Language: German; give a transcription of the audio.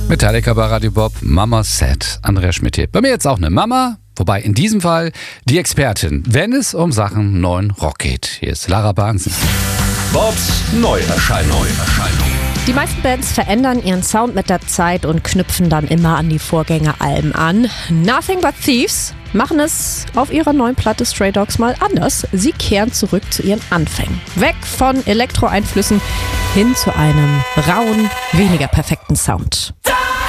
Metallica bei Radio Bob, Mama Said, Andrea Schmidt hier. Bei mir jetzt auch eine Mama, wobei in diesem Fall die Expertin, wenn es um Sachen neuen Rock geht. Hier ist Lara Bahnsen. Bobs Neuerscheinung. Die meisten Bands verändern ihren Sound mit der Zeit und knüpfen dann immer an die Vorgängeralben an. Nothing But Thieves machen es auf ihrer neuen Platte Stray Dogs mal anders. Sie kehren zurück zu ihren Anfängen. Weg von Elektro-Einflüssen hin zu einem rauen, weniger perfekten Sound.